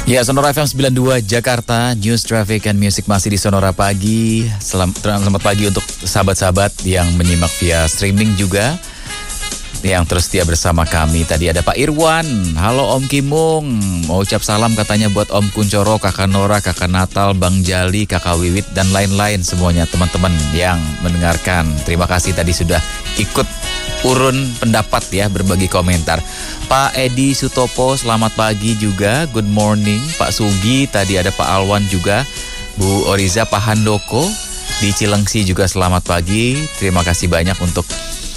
Ya, Sonora FM 92 Jakarta, News, Traffic, and Music masih di Sonora Pagi. Selamat pagi untuk sahabat-sahabat yang menyimak via streaming juga, yang terus setia bersama kami. Tadi ada Pak Irwan, halo Om Kimung, mau ucap salam katanya buat Om Kuncoro, Kakak Nora, Kakak Natal, Bang Jali, Kakak Wiwit, dan lain-lain semuanya teman-teman yang mendengarkan. Terima kasih tadi sudah ikut urun pendapat ya, berbagi komentar. Pak Edi Sutopo, selamat pagi juga, good morning. Pak Sugi, tadi ada Pak Alwan juga, Bu Oriza, Pak Handoko di Cilengsi juga selamat pagi. Terima kasih banyak untuk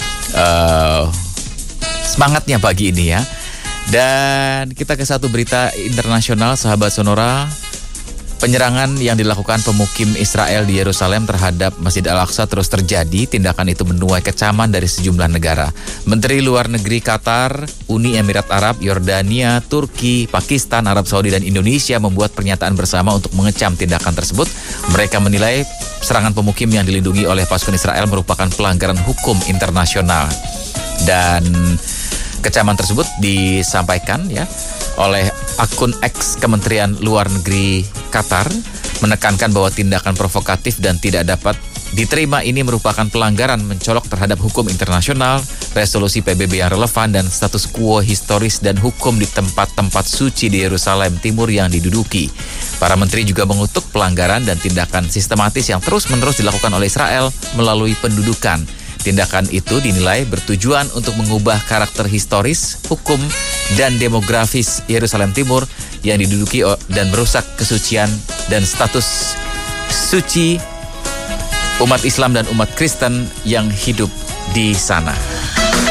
semangatnya pagi ini ya. Dan kita ke satu berita internasional, sahabat Sonora. Penyerangan yang dilakukan pemukim Israel di Yerusalem terhadap Masjid Al-Aqsa terus terjadi. Tindakan itu menuai kecaman dari sejumlah negara. Menteri Luar Negeri Qatar, Uni Emirat Arab, Yordania, Turki, Pakistan, Arab Saudi, dan Indonesia membuat pernyataan bersama untuk mengecam tindakan tersebut. Mereka menilai serangan pemukim yang dilindungi oleh pasukan Israel merupakan pelanggaran hukum internasional. Dan kecaman tersebut disampaikan ya oleh akun X Kementerian Luar Negeri Qatar, menekankan bahwa tindakan provokatif dan tidak dapat diterima ini merupakan pelanggaran mencolok terhadap hukum internasional, resolusi PBB yang relevan, dan status quo historis dan hukum di tempat-tempat suci di Yerusalem Timur yang diduduki. Para menteri juga mengutuk pelanggaran dan tindakan sistematis yang terus-menerus dilakukan oleh Israel melalui pendudukan. Tindakan itu dinilai bertujuan untuk mengubah karakter historis, hukum, dan demografis Yerusalem Timur yang diduduki dan merusak kesucian dan status suci umat Islam dan umat Kristen yang hidup di sana.